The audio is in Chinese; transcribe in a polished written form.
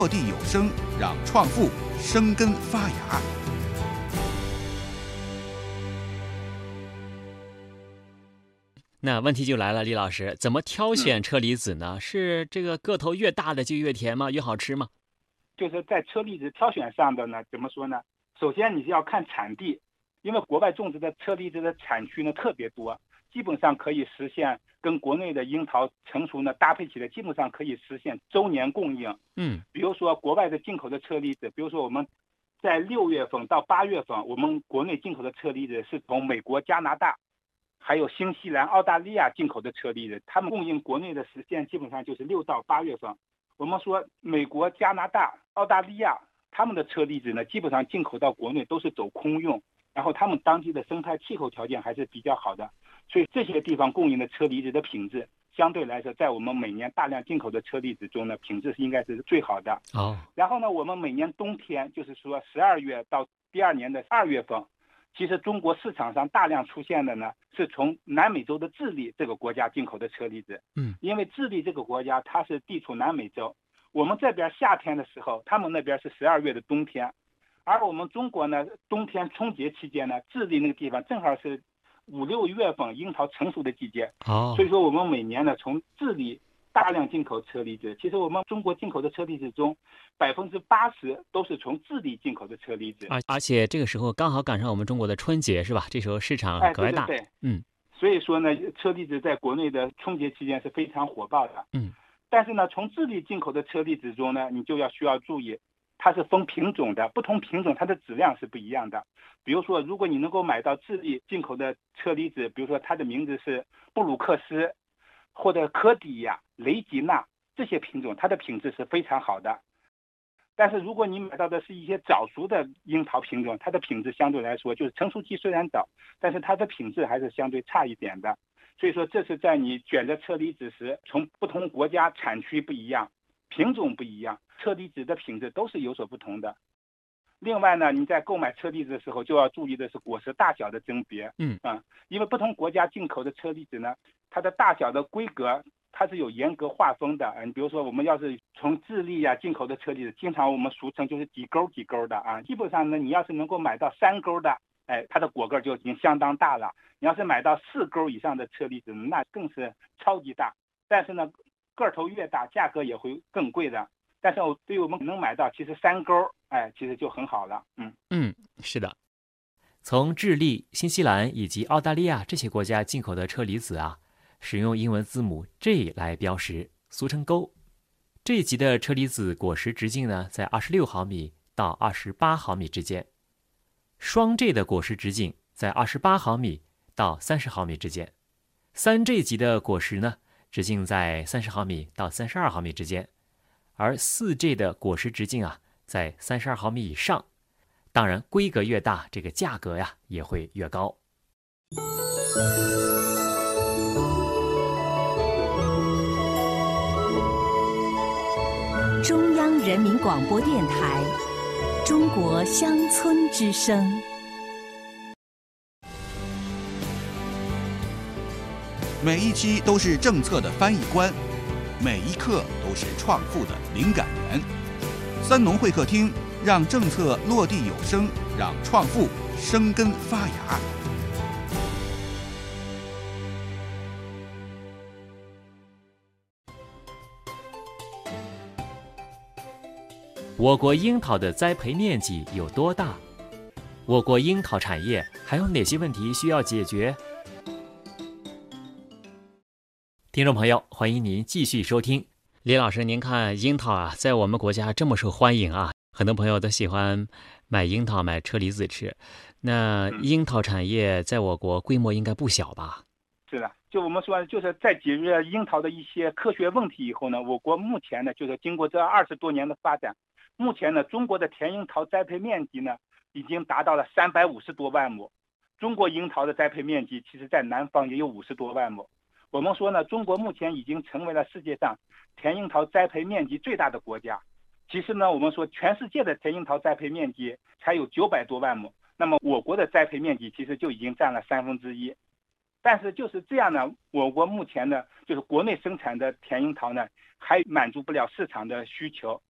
落地有声，让创富生根发芽。 那问题就来了，李老师，怎么挑选车厘子呢？是这个个头越大的就越甜吗？越好吃吗？ 就是在车厘子挑选上的呢，怎么说呢？首先你是要看产地，因为国外种植的车厘子的产区呢特别多，基本上可以实现跟国内的樱桃成熟呢搭配起来，基本上可以实现周年供应。比如说国外的进口的车厘子，比如说我们在6月份到8月份，我们国内进口的车厘子是从美国、加拿大，还有新西兰、澳大利亚进口的车厘子，他们供应国内的时间基本上就是6到8月份。我们说美国、加拿大、澳大利亚他们的车厘子呢，基本上进口到国内都是走空运，然后他们当地的生态气候条件还是比较好的，所以这些地方供应的车厘子的品质相对来说，在我们每年大量进口的车厘子中呢，品质应该是最好的。然后呢，我们每年冬天，就是说12月到第二年的2月份，其实中国市场上大量出现的呢，是从南美洲的智利这个国家进口的车厘子。因为智利这个国家它是地处南美洲，我们这边夏天的时候，他们那边是12月的冬天，而我们中国呢，冬天春节期间呢，智利那个地方正好是5、6月份樱桃成熟的季节。所以说我们每年呢，从智利大量进口车厘子。其实我们中国进口的车厘子中，80%都是从智利进口的车厘子。 而且这个时候刚好赶上我们中国的春节，是吧？这时候市场格外大。 对。所以说呢，车厘子在国内的春节期间是非常火爆的。但是呢，从智利进口的车厘子中呢，你就需要注意，它是分品种的，不同品种它的质量是不一样的。比如说，如果你能够买到智利进口的车厘子，比如说它的名字是布鲁克斯或者科迪亚、雷吉娜这些品种，它的品质是非常好的。但是如果你买到的是一些早熟的樱桃品种，它的品质相对来说就是成熟期虽然早，但是它的品质还是相对差一点的。所以说这是在你选择车厘子时，从不同国家产区不一样，品种不一样，车厘子的品质都是有所不同的。另外呢，你在购买车厘子的时候就要注意的是果实大小的甄别。因为不同国家进口的车厘子呢，它的大小的规格它是有严格划分的。你比如说我们要是从智利进口的车厘子，经常我们俗称就是几勾几勾的啊。基本上呢，你要是能够买到3勾的，它的果个就已经相当大了。你要是买到4勾以上的车厘子，那更是超级大。但是呢，个头越大，价格也会更贵的。但是对于我们能买到，其实3勾，其实就很好了。 是的。从智利、新西兰以及澳大利亚这些国家进口的车厘子啊，使用英文字母 J 来标识，俗称勾。这一级的车厘子果实直径呢，在26毫米到28毫米之间。双 J 的果实直径在28毫米到30毫米之间。3J 级的果实呢，直径在30毫米到32毫米之间。而4J 的果实直径啊，在32毫米以上。当然，规格越大，这个价格呀也会越高。 中央人民广播电台，中国乡村之声。 每一期都是政策的翻译官，每一刻都是创富的灵感源。三农会客厅，让政策落地有声，让创富生根发芽。 我国樱桃的栽培面积有多大？我国樱桃产业还有哪些问题需要解决？听众朋友，欢迎您继续收听。李老师，您看樱桃啊，在我们国家这么受欢迎啊，很多朋友都喜欢买樱桃、买车厘子吃。那樱桃产业在我国规模应该不小吧？ 是的，就我们说，就是在解决樱桃的一些科学问题以后呢，我国目前呢，就是经过这20多年的发展，目前呢，中国的甜樱桃栽培面积呢，已经达到了350多万亩。中国樱桃的栽培面积，其实在南方也有50多万亩。我们说呢，中国目前已经成为了世界上甜樱桃栽培面积最大的国家。其实呢，我们说全世界的甜樱桃栽培面积才有900多万亩，那么我国的栽培面积其实就已经占了1/3。但是就是这样呢，我国目前呢，就是国内生产的甜樱桃呢，还满足不了市场的需求。